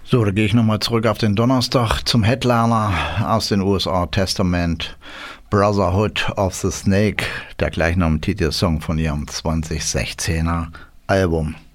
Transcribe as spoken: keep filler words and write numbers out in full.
So, da gehe ich nochmal zurück auf den Donnerstag zum Headliner aus den U S A, Testament, Brotherhood of the Snake, der gleichnamigen Titelsong von ihrem zwanzig sechzehner Album.